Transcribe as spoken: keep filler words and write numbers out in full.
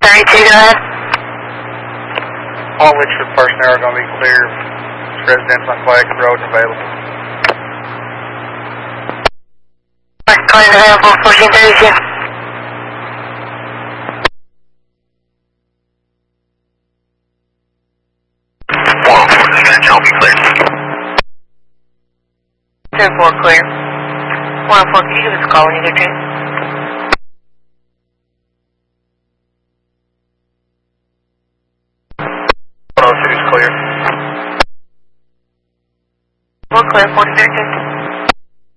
thirty-two, go ahead. All Litchfield personnel are going to be clear. Residents on Claggett Road and available. Claim available, fourteen thirty-two. one oh four, this is I'll be clear. ten four, clear. one oh four, can you give us a call when you get there? one oh two is clear. We're clear, fourteen thirty-two.